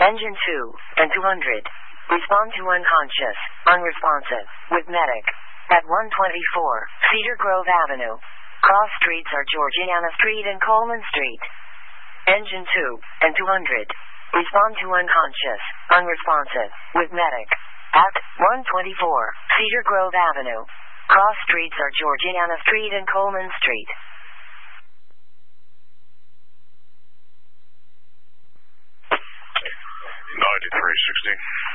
Engine 2 and 200. Respond to unconscious, unresponsive, with medic. At 124, Cedar Grove Avenue. Cross streets are Georgiana Street and Coleman Street. Engine 2 and 200. Respond to unconscious, unresponsive, with medic. At 124, Cedar Grove Avenue. Cross streets are Georgiana Street and Coleman Street. 9360.